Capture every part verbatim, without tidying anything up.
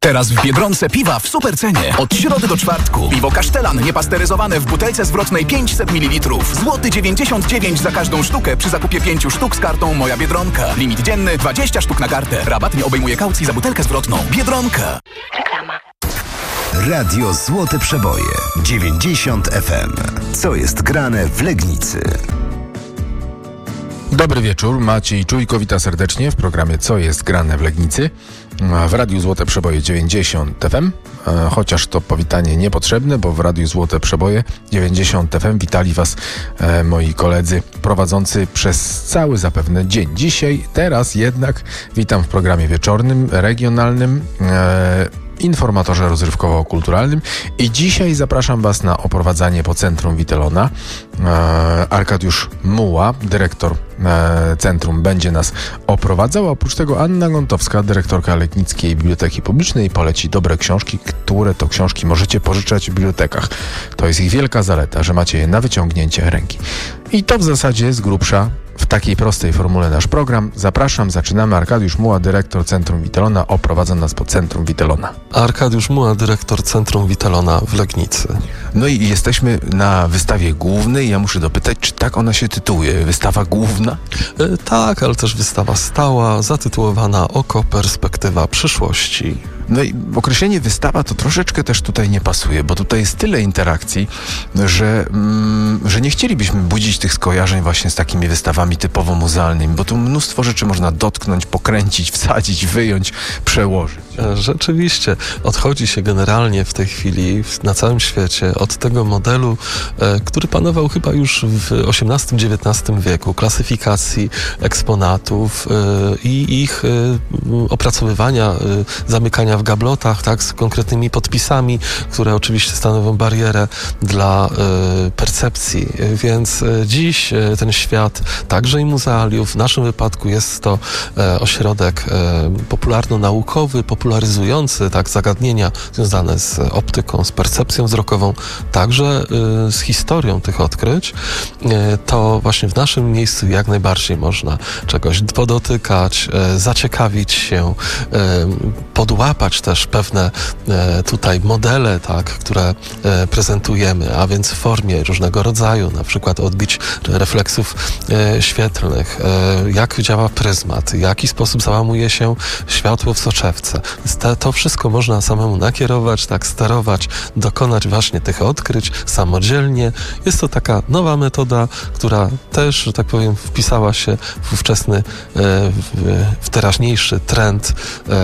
Teraz w Biedronce piwa w supercenie. Od środy do czwartku. Piwo Kasztelan niepasteryzowane w butelce zwrotnej pięćset mililitrów. Złoty dziewięćdziesiąt dziewięć za każdą sztukę przy zakupie pięciu sztuk z kartą Moja Biedronka. Limit dzienny dwadzieścia sztuk na kartę. Rabat nie obejmuje kaucji za butelkę zwrotną. Biedronka. Reklama. Radio Złote Przeboje dziewięćdziesiąt F M. Co jest grane w Legnicy? Dobry wieczór, Maciej Czujko wita serdecznie w programie Co jest grane w Legnicy w Radiu Złote Przeboje dziewięćdziesiąt F M, chociaż to powitanie niepotrzebne, bo w Radiu Złote Przeboje dziewięćdziesiąt F M witali Was e, moi koledzy prowadzący przez cały zapewne dzień. Dzisiaj, teraz jednak witam w programie wieczornym, regionalnym, e, informatorze rozrywkowo-kulturalnym i dzisiaj zapraszam Was na oprowadzanie po Centrum Witelona. E, Arkadiusz Muła, dyrektor e, centrum, będzie nas oprowadzał. Oprócz tego Anna Gontowska, dyrektorka Legnickiej Biblioteki Publicznej, poleci dobre książki, które to książki możecie pożyczać w bibliotekach. To jest ich wielka zaleta, że macie je na wyciągnięcie ręki. I to w zasadzie z grubsza w takiej prostej formule nasz program. Zapraszam, zaczynamy. Arkadiusz Muła, dyrektor Centrum Witelona, oprowadza nas po Centrum Witelona. Arkadiusz Muła, dyrektor Centrum Witelona w Legnicy. No i jesteśmy na wystawie głównej. Ja muszę dopytać, czy tak ona się tytułuje? Wystawa główna? E, tak, ale też wystawa stała, zatytułowana Oko, perspektywa przyszłości. No i określenie wystawa to troszeczkę też tutaj nie pasuje, bo tutaj jest tyle interakcji, że, mm, że nie chcielibyśmy budzić tych skojarzeń właśnie z takimi wystawami typowo muzealnymi, bo tu mnóstwo rzeczy można dotknąć, pokręcić, wsadzić, wyjąć, przełożyć. Rzeczywiście, odchodzi się generalnie w tej chwili na całym świecie od tego modelu, e, który panował chyba już w osiemnastym dziewiętnastym wieku, klasyfikacji eksponatów e, i ich e, opracowywania, e, zamykania w gablotach, tak, z konkretnymi podpisami, które oczywiście stanowią barierę dla e, percepcji. Więc e, dziś e, ten świat, także i muzealiów, w naszym wypadku jest to e, ośrodek e, popularno-naukowy, popularyzujący tak, zagadnienia związane z optyką, z percepcją wzrokową, także y, z historią tych odkryć, y, to właśnie w naszym miejscu jak najbardziej można czegoś podotykać, y, zaciekawić się, y, podłapać też pewne y, tutaj modele, tak, które y, prezentujemy, a więc w formie różnego rodzaju, na przykład odbić refleksów y, świetlnych, y, jak działa pryzmat, w jaki sposób załamuje się światło w soczewce. To, to wszystko można samemu nakierować, tak, sterować, dokonać właśnie tych odkryć samodzielnie. Jest to taka nowa metoda, która też, że tak powiem, wpisała się w ówczesny, e, w, w teraźniejszy trend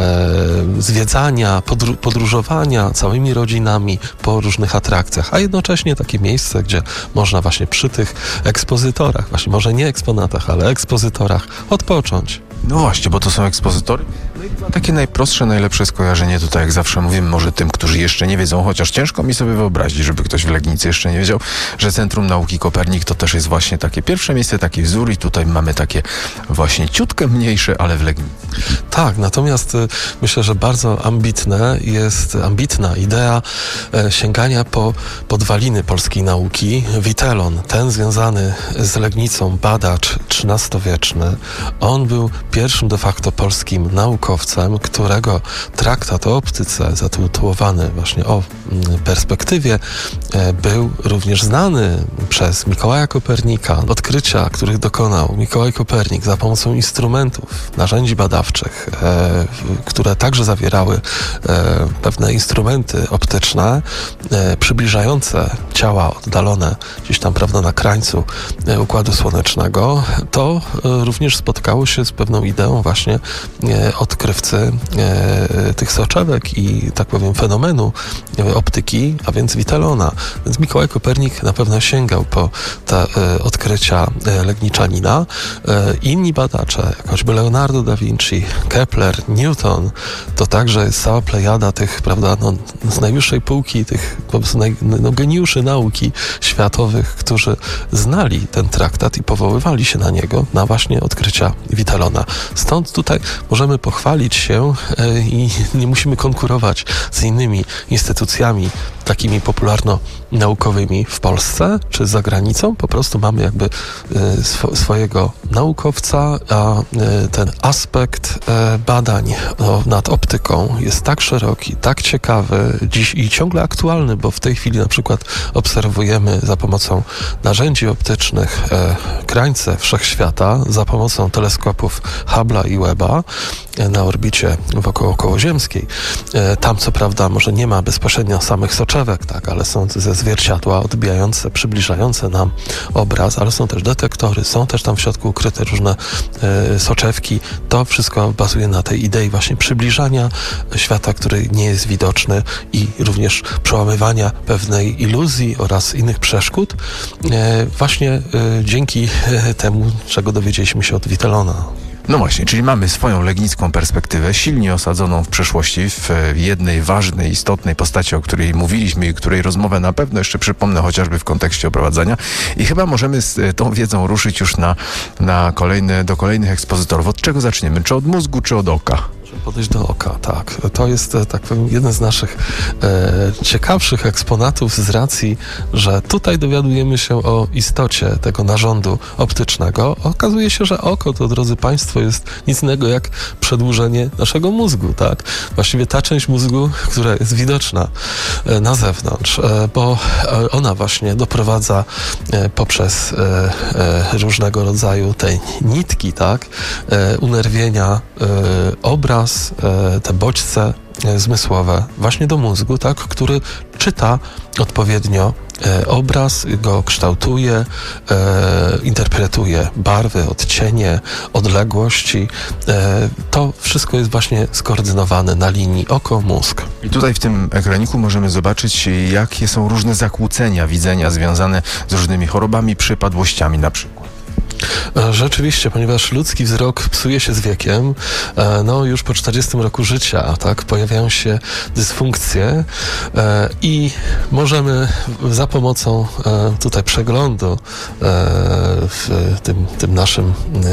e, zwiedzania, podru- podróżowania całymi rodzinami po różnych atrakcjach, a jednocześnie takie miejsce, gdzie można właśnie przy tych ekspozytorach, właśnie może nie eksponatach, ale ekspozytorach odpocząć. No właśnie, bo to są ekspozytory. No i takie najprostsze, najlepsze skojarzenie tutaj, jak zawsze mówimy, może tym, którzy jeszcze nie wiedzą, chociaż ciężko mi sobie wyobrazić, żeby ktoś w Legnicy jeszcze nie wiedział, że Centrum Nauki Kopernik to też jest właśnie takie pierwsze miejsce, taki wzór i tutaj mamy takie właśnie ciutkę mniejsze, ale w Legnicy. Tak, natomiast y, myślę, że bardzo ambitne jest, ambitna idea e, sięgania po podwaliny polskiej nauki. Witelon, ten związany z Legnicą, badacz trzynastowieczny, on był pierwszym de facto polskim naukowcem, którego traktat o optyce, zatytułowany właśnie o perspektywie, był również znany przez Mikołaja Kopernika. Odkrycia, których dokonał Mikołaj Kopernik za pomocą instrumentów, narzędzi badawczych, które także zawierały pewne instrumenty optyczne, przybliżające ciała oddalone gdzieś tam, prawda, na krańcu Układu Słonecznego, to również spotkało się z pewną ideą właśnie e, odkrywcy e, tych soczewek i, tak powiem, fenomenu e, optyki, a więc Witelona. Więc Mikołaj Kopernik na pewno sięgał po te e, odkrycia e, Legniczanina. E, inni badacze, jak choćby Leonardo da Vinci, Kepler, Newton, to także jest cała plejada tych, prawda, no, z najwyższej półki, tych po prostu naj, no, geniuszy nauki światowych, którzy znali ten traktat i powoływali się na niego, na właśnie odkrycia Witelona. Stąd tutaj możemy pochwalić się e, i nie musimy konkurować z innymi instytucjami takimi popularno-naukowymi w Polsce czy za granicą. Po prostu mamy jakby y, sw- swojego naukowca, a y, ten aspekt y, badań no, nad optyką jest tak szeroki, tak ciekawy dziś i ciągle aktualny, bo w tej chwili na przykład obserwujemy za pomocą narzędzi optycznych y, krańce wszechświata, za pomocą teleskopów Hubble'a i Webba y, na orbicie wokół okołoziemskiej. Y, tam co prawda może nie ma bezpośrednio samych soczewek, tak, ale są ze zwierciadła odbijające, przybliżające nam obraz, ale są też detektory, są też tam w środku ukryte różne y, soczewki. To wszystko bazuje na tej idei właśnie przybliżania świata, który nie jest widoczny i również przełamywania pewnej iluzji oraz innych przeszkód y, właśnie y, dzięki y, temu, czego dowiedzieliśmy się od Vitellona. No właśnie, czyli mamy swoją legnicką perspektywę, silnie osadzoną w przeszłości, w jednej ważnej, istotnej postaci, o której mówiliśmy i której rozmowę na pewno jeszcze przypomnę, chociażby w kontekście oprowadzania. I chyba możemy z tą wiedzą ruszyć już na, na kolejne, do kolejnych ekspozytorów. Od czego zaczniemy? Czy od mózgu, czy od oka? Podejść do oka, tak. To jest, tak powiem, jeden z naszych e, ciekawszych eksponatów z racji, że tutaj dowiadujemy się o istocie tego narządu optycznego. Okazuje się, że oko to, drodzy Państwo, jest nic innego jak przedłużenie naszego mózgu, tak? Właściwie ta część mózgu, która jest widoczna e, na zewnątrz, e, bo e, ona właśnie doprowadza e, poprzez e, e, różnego rodzaju te nitki, tak? E, unerwienia, e, obraz, te bodźce zmysłowe właśnie do mózgu, tak, który czyta odpowiednio e, obraz, go kształtuje, e, interpretuje barwy, odcienie, odległości. E, to wszystko jest właśnie skoordynowane na linii oko-mózg. I tutaj w tym ekraniku możemy zobaczyć, jakie są różne zakłócenia widzenia związane z różnymi chorobami, przypadłościami na przykład. Rzeczywiście, ponieważ ludzki wzrok psuje się z wiekiem, no już po czterdziestym roku życia, tak, pojawiają się dysfunkcje i możemy za pomocą tutaj przeglądu w tym, tym naszym,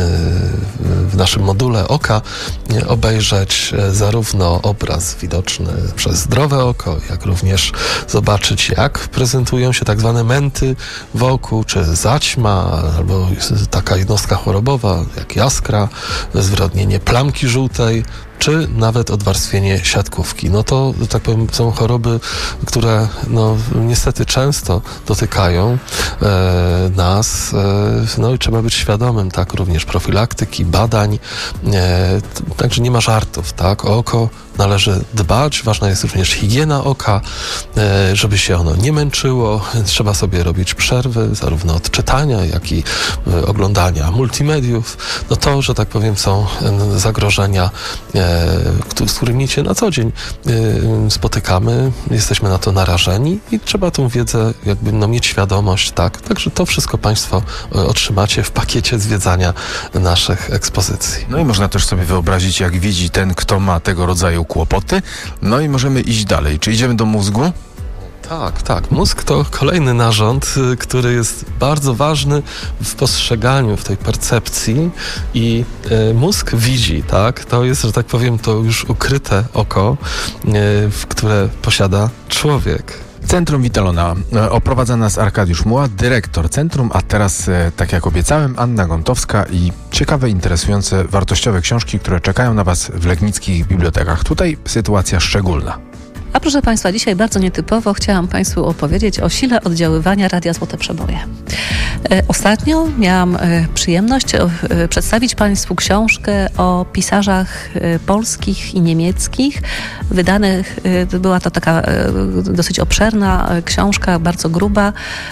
w naszym module oka obejrzeć zarówno obraz widoczny przez zdrowe oko, jak również zobaczyć, jak prezentują się tak zwane męty wokół, czy zaćma, albo taka jednostka chorobowa, jak jaskra, zwyrodnienie plamki żółtej, czy nawet odwarstwienie siatkówki. No to, tak powiem, są choroby, które no niestety często dotykają e, nas, e, no i trzeba być świadomym, tak, również profilaktyki, badań, e, także nie ma żartów, tak, o oko należy dbać, ważna jest również higiena oka, e, żeby się ono nie męczyło, trzeba sobie robić przerwy, zarówno od czytania, jak i e, oglądania multimediów. No to, że tak powiem, są e, zagrożenia, e, z którymi się na co dzień y, spotykamy, jesteśmy na to narażeni i trzeba tą wiedzę jakby no, mieć świadomość, tak? Także to wszystko Państwo y, otrzymacie w pakiecie zwiedzania naszych ekspozycji. No i można też sobie wyobrazić, jak widzi ten, kto ma tego rodzaju kłopoty. No i możemy iść dalej. Czy idziemy do mózgu? Tak, tak. Mózg to kolejny narząd, który jest bardzo ważny w postrzeganiu, w tej percepcji i e, mózg widzi, tak? To jest, że tak powiem, to już ukryte oko, e, które posiada człowiek. Centrum Vitellona. Oprowadza nas Arkadiusz Muła, dyrektor centrum, a teraz, tak jak obiecałem, Anna Gontowska i ciekawe, interesujące, wartościowe książki, które czekają na Was w legnickich bibliotekach. Tutaj sytuacja szczególna. A proszę Państwa, dzisiaj bardzo nietypowo chciałam Państwu opowiedzieć o sile oddziaływania Radia Złote Przeboje. Ostatnio miałam przyjemność przedstawić Państwu książkę o pisarzach polskich i niemieckich, wydanych, była to taka dosyć obszerna książka, bardzo gruba,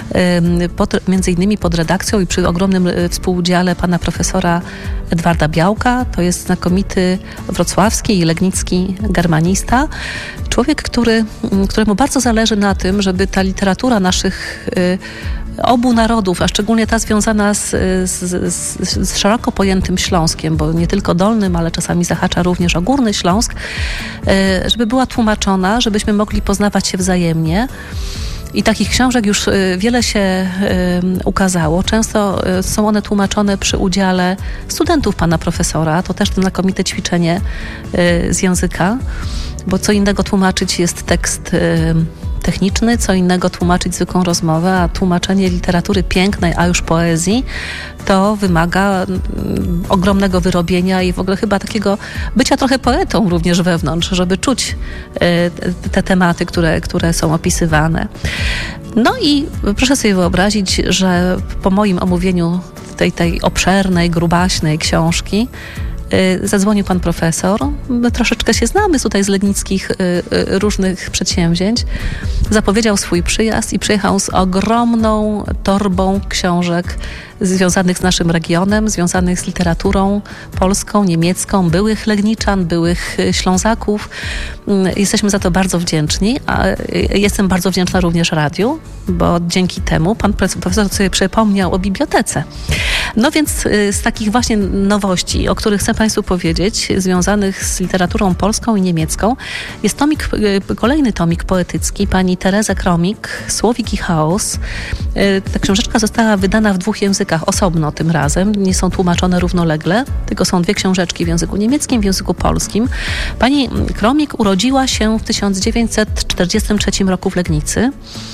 pod, między innymi pod redakcją i przy ogromnym współudziale pana profesora Edwarda Białka. To jest znakomity wrocławski i legnicki germanista. Człowiek, który, któremu bardzo zależy na tym, żeby ta literatura naszych y, obu narodów, a szczególnie ta związana z, z, z, z szeroko pojętym Śląskiem, bo nie tylko Dolnym, ale czasami zahacza również o Górny Śląsk, y, żeby była tłumaczona, żebyśmy mogli poznawać się wzajemnie. I takich książek już wiele się y, ukazało. Często y, są one tłumaczone przy udziale studentów pana profesora. To też znakomite ćwiczenie y, z języka, bo co innego tłumaczyć jest tekst y, techniczny, co innego tłumaczyć zwykłą rozmowę, a tłumaczenie literatury pięknej, a już poezji, to wymaga mm, ogromnego wyrobienia i w ogóle chyba takiego bycia trochę poetą również wewnątrz, żeby czuć y, te tematy, które, które są opisywane. No i proszę sobie wyobrazić, że po moim omówieniu tej, tej obszernej, grubaśnej książki zadzwonił pan profesor. My troszeczkę się znamy tutaj z legnickich różnych przedsięwzięć. Zapowiedział swój przyjazd i przyjechał z ogromną torbą książek związanych z naszym regionem, związanych z literaturą polską, niemiecką, byłych Legniczan, byłych Ślązaków. Jesteśmy za to bardzo wdzięczni, a jestem bardzo wdzięczna również radiu, bo dzięki temu pan profesor sobie przypomniał o bibliotece. No więc z takich właśnie nowości, o których chcę państwu powiedzieć, związanych z literaturą polską i niemiecką, jest tomik, kolejny tomik poetycki pani Terezy Kromik, Słowik i chaos. Ta książeczka została wydana w dwóch językach osobno tym razem, nie są tłumaczone równolegle, tylko są dwie książeczki w języku niemieckim, w języku polskim. Pani Kromik urodziła się w tysiąc dziewięćset czterdziestym trzecim roku w Legnicy.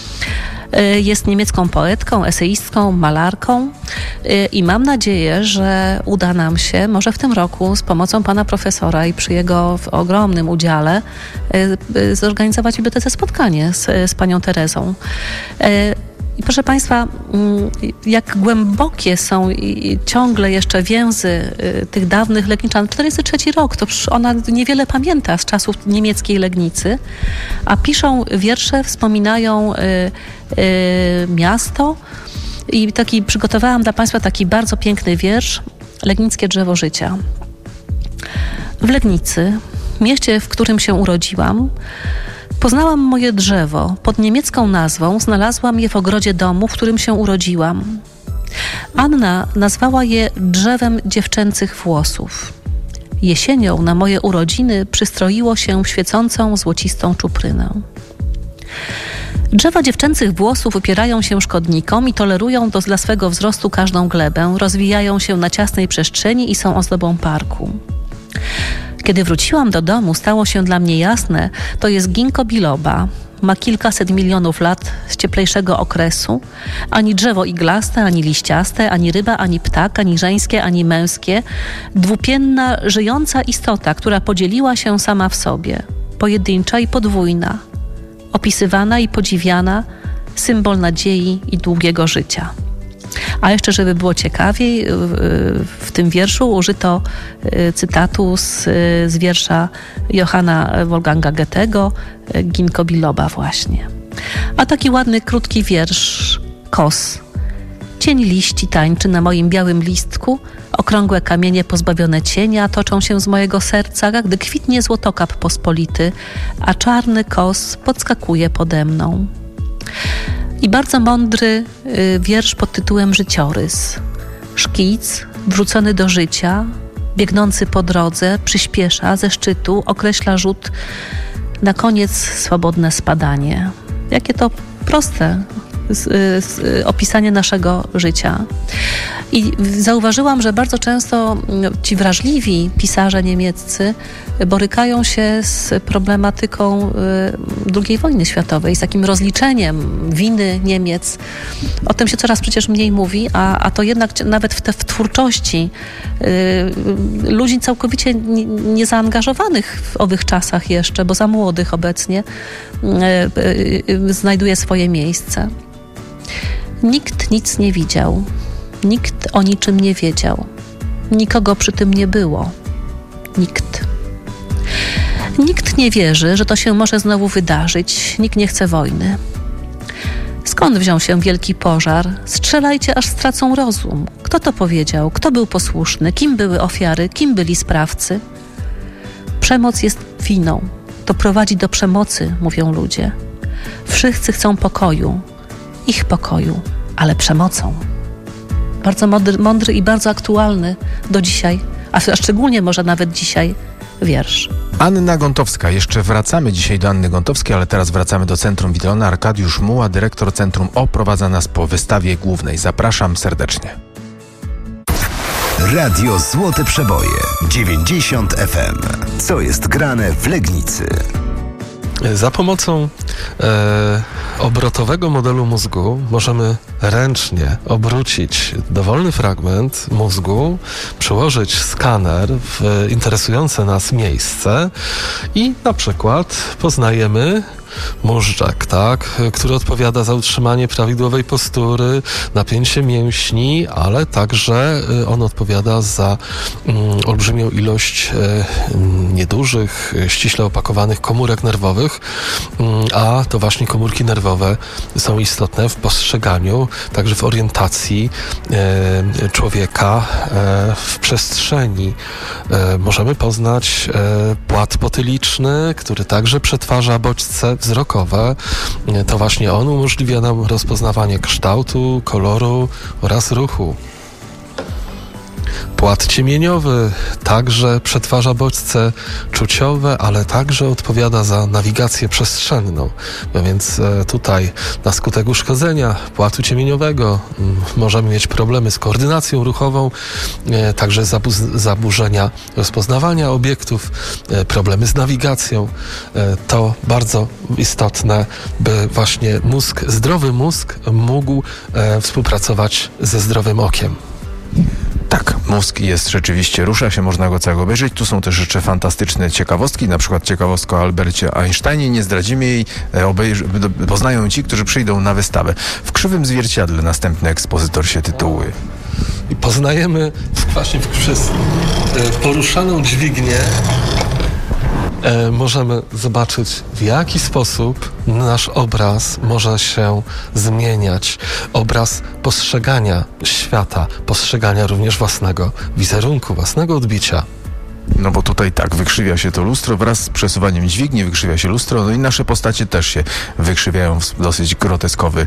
Jest niemiecką poetką, eseistką, malarką i mam nadzieję, że uda nam się może w tym roku z pomocą pana profesora i przy jego ogromnym udziale zorganizować w bibliotece spotkanie z, z panią Terezą. I proszę państwa, jak głębokie są ciągle jeszcze więzy tych dawnych Legniczan. czterdziesty trzeci rok, to ona niewiele pamięta z czasów niemieckiej Legnicy, a piszą wiersze, wspominają y, y, miasto i taki, przygotowałam dla państwa taki bardzo piękny wiersz, Legnickie drzewo życia. W Legnicy, mieście, w którym się urodziłam, poznałam moje drzewo. Pod niemiecką nazwą znalazłam je w ogrodzie domu, w którym się urodziłam. Anna nazwała je drzewem dziewczęcych włosów. Jesienią na moje urodziny przystroiło się w świecącą, złocistą czuprynę. Drzewa dziewczęcych włosów upierają się szkodnikom i tolerują do, dla swego wzrostu każdą glebę, rozwijają się na ciasnej przestrzeni i są ozdobą parku. Kiedy wróciłam do domu, stało się dla mnie jasne, to jest ginkgo biloba. Ma kilkaset milionów lat z cieplejszego okresu. Ani drzewo iglaste, ani liściaste, ani ryba, ani ptak, ani żeńskie, ani męskie. Dwupienna, żyjąca istota, która podzieliła się sama w sobie. Pojedyncza i podwójna. Opisywana i podziwiana. Symbol nadziei i długiego życia. A jeszcze, żeby było ciekawiej, w tym wierszu użyto cytatu z, z wiersza Johanna Wolfganga Goethego, Ginkgo biloba właśnie. A taki ładny, krótki wiersz, Kos. Cień liści tańczy na moim białym listku, okrągłe kamienie pozbawione cienia toczą się z mojego serca, gdy kwitnie złotokap pospolity, a czarny kos podskakuje pode mną. I bardzo mądry y, wiersz pod tytułem Życiorys. Szkic wrzucony do życia, biegnący po drodze, przyspiesza ze szczytu, określa rzut, na koniec swobodne spadanie. Jakie to proste z, z, opisanie naszego życia. I zauważyłam, że bardzo często ci wrażliwi pisarze niemieccy borykają się z problematyką drugiej wojny światowej, z takim rozliczeniem winy Niemiec. O tym się coraz przecież mniej mówi, a, a to jednak nawet w, te, w twórczości y, ludzi całkowicie niezaangażowanych w owych czasach jeszcze, bo za młodych obecnie, y, y, y, znajduje swoje miejsce. Nikt nic nie widział. Nikt o niczym nie wiedział. Nikogo przy tym nie było. Nikt. Nikt nie wierzy, że to się może znowu wydarzyć. Nikt nie chce wojny. Skąd wziął się wielki pożar? Strzelajcie, aż stracą rozum. Kto to powiedział? Kto był posłuszny? Kim były ofiary? Kim byli sprawcy? Przemoc jest winą. To prowadzi do przemocy, mówią ludzie. Wszyscy chcą pokoju. Ich pokoju, ale przemocą. Bardzo mądry, mądry i bardzo aktualny do dzisiaj, a szczególnie może nawet dzisiaj, wiersz. Anna Gontowska. Jeszcze wracamy dzisiaj do Anny Gontowskiej, ale teraz wracamy do Centrum Witrona. Arkadiusz Muła, dyrektor Centrum, oprowadza nas po wystawie głównej. Zapraszam serdecznie. Radio Złote Przeboje dziewięćdziesiąt F M. Co jest grane w Legnicy? Za pomocą e, obrotowego modelu mózgu możemy ręcznie obrócić dowolny fragment mózgu, przyłożyć skaner w interesujące nas miejsce i na przykład poznajemy móżdżek, tak, który odpowiada za utrzymanie prawidłowej postury, napięcie mięśni, ale także on odpowiada za mm, olbrzymią ilość e, niedużych, ściśle opakowanych komórek nerwowych, mm, a to właśnie komórki nerwowe są istotne w postrzeganiu, także w orientacji e, człowieka e, w przestrzeni. E, możemy poznać e, płat potyliczny, który także przetwarza bodźce wzrokowe. To właśnie on umożliwia nam rozpoznawanie kształtu, koloru oraz ruchu. Płat ciemieniowy także przetwarza bodźce czuciowe, ale także odpowiada za nawigację przestrzenną. No więc tutaj na skutek uszkodzenia płatu ciemieniowego możemy mieć problemy z koordynacją ruchową, także zaburzenia rozpoznawania obiektów, problemy z nawigacją. To bardzo istotne, by właśnie mózg, zdrowy mózg mógł współpracować ze zdrowym okiem. Tak, mózg jest rzeczywiście, rusza się, można go całego obejrzeć. Tu są też jeszcze fantastyczne ciekawostki, na przykład ciekawostka o Albercie Einsteinie. Nie zdradzimy jej, obejrzy, poznają ci, którzy przyjdą na wystawę. W Krzywym Zwierciadle następny ekspozytor się tytułuje. I poznajemy właśnie przez poruszaną dźwignię E, możemy zobaczyć, w jaki sposób nasz obraz może się zmieniać. Obraz postrzegania świata, postrzegania również własnego wizerunku, własnego odbicia. No bo tutaj tak, wykrzywia się to lustro wraz z przesuwaniem dźwigni, wykrzywia się lustro, no i nasze postacie też się wykrzywiają w dosyć groteskowy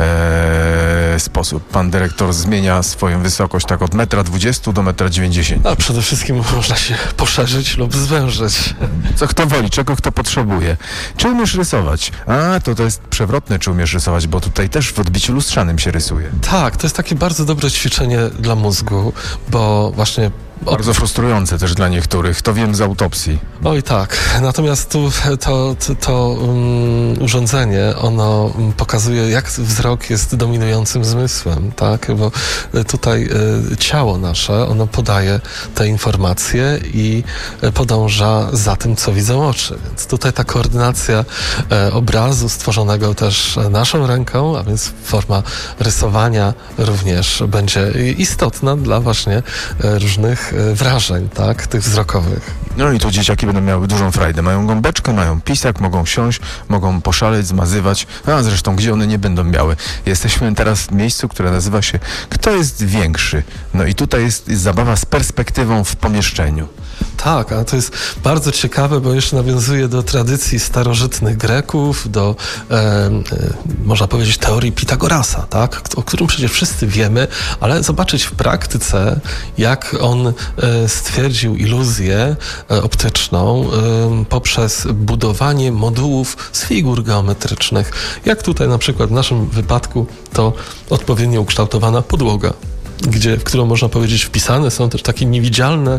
e, sposób. Pan dyrektor zmienia swoją wysokość tak od metra dwudziestu do metra dziewięćdziesięciu. A przede wszystkim można się poszerzyć lub zwężyć. Co kto woli, czego kto potrzebuje. Czy umiesz rysować? A, to to jest przewrotne, czy umiesz rysować, bo tutaj też w odbiciu lustrzanym się rysuje. Tak, to jest takie bardzo dobre ćwiczenie dla mózgu, bo właśnie bardzo frustrujące też dla niektórych, to wiem z autopsji. Oj tak, natomiast tu to, to, to um, urządzenie, ono pokazuje, jak wzrok jest dominującym zmysłem, tak, bo tutaj y, ciało nasze, ono podaje te informacje i y, podąża za tym, co widzą oczy, więc tutaj ta koordynacja y, obrazu stworzonego też naszą ręką, a więc forma rysowania również będzie istotna dla właśnie y, różnych wrażeń, tak, tych wzrokowych. No i tu dzieciaki będą miały dużą frajdę. Mają gąbeczkę, mają pisak, mogą siąść, mogą poszaleć, zmazywać, a zresztą gdzie one nie będą miały. Jesteśmy teraz w miejscu, które nazywa się Kto jest większy? No i tutaj jest, jest zabawa z perspektywą w pomieszczeniu. Tak, a to jest bardzo ciekawe, bo jeszcze nawiązuje do tradycji starożytnych Greków, do, e, e, można powiedzieć, teorii Pitagorasa, tak, o którym przecież wszyscy wiemy, ale zobaczyć w praktyce, jak on e, stwierdził iluzję e, optyczną e, poprzez budowanie modułów z figur geometrycznych, jak tutaj na przykład w naszym wypadku to odpowiednio ukształtowana podłoga, gdzie, w którą można powiedzieć wpisane są też takie niewidzialne,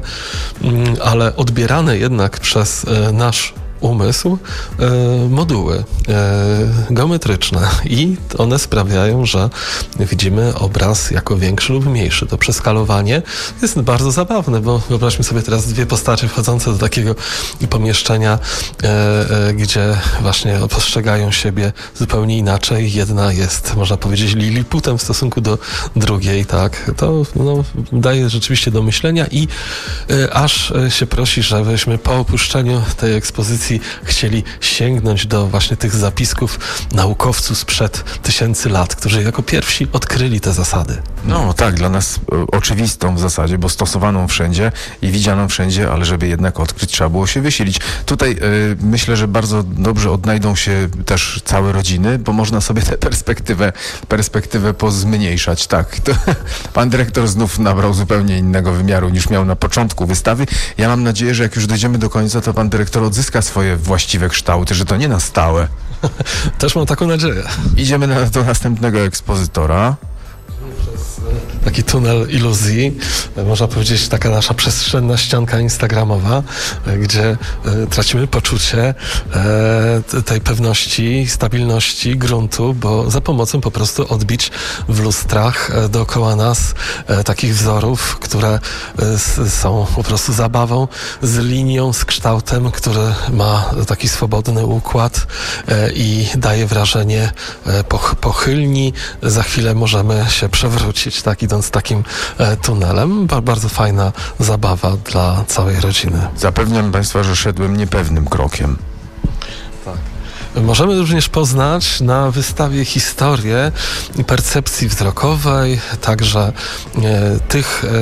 ale odbierane jednak przez e, nasz umysł e, moduły e, geometryczne i one sprawiają, że widzimy obraz jako większy lub mniejszy. To przeskalowanie jest bardzo zabawne, bo wyobraźmy sobie teraz dwie postacie wchodzące do takiego pomieszczenia, e, e, gdzie właśnie postrzegają siebie zupełnie inaczej. Jedna jest, można powiedzieć, liliputem w stosunku do drugiej, tak. To no, daje rzeczywiście do myślenia i e, aż się prosi, żebyśmy po opuszczeniu tej ekspozycji chcieli sięgnąć do właśnie tych zapisków naukowców sprzed tysięcy lat, którzy jako pierwsi odkryli te zasady. No tak, dla nas o, oczywistą w zasadzie, bo stosowaną wszędzie i widzianą wszędzie, ale żeby jednak odkryć, trzeba było się wysilić. Tutaj y, myślę, że bardzo dobrze odnajdą się też całe rodziny, bo można sobie tę perspektywę, perspektywę pozmniejszać. Tak, to, pan dyrektor znów nabrał zupełnie innego wymiaru niż miał na początku wystawy. Ja mam nadzieję, że jak już dojdziemy do końca, to pan dyrektor odzyska swoje właściwe kształty, że to nie na stałe. Też mam taką nadzieję. Idziemy na, do następnego ekspozytora. Przez taki tunel iluzji, można powiedzieć taka nasza przestrzenna ścianka instagramowa, gdzie tracimy poczucie tej pewności, stabilności gruntu, bo za pomocą po prostu odbić w lustrach dookoła nas takich wzorów, które są po prostu zabawą z linią, z kształtem, który ma taki swobodny układ i daje wrażenie pochylni. Za chwilę możemy się przewrócić, tak, idąc takim tunelem. Bardzo fajna zabawa dla całej rodziny. Zapewniam Państwa, że szedłem niepewnym krokiem. Możemy również poznać na wystawie historię percepcji wzrokowej, także e, tych